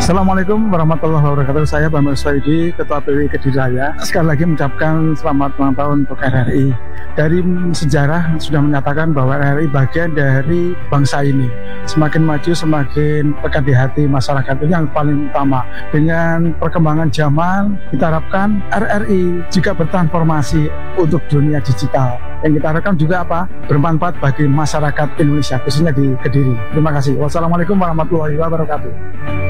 Assalamualaikum warahmatullahi wabarakatuh. Saya Bambang Swaidi, Ketua PWI Kediri Raya. Sekali lagi mengucapkan selamat ulang tahun untuk RRI. Dari sejarah sudah menyatakan bahwa RRI bagian dari bangsa ini. Semakin maju, semakin dekat di hati masyarakat. Itu yang paling utama. Dengan perkembangan zaman, kita harapkan RRI juga bertransformasi untuk dunia digital. Yang kita harapkan juga apa? Bermanfaat bagi masyarakat Indonesia, khususnya di Kediri. Terima kasih. Wassalamualaikum warahmatullahi wabarakatuh.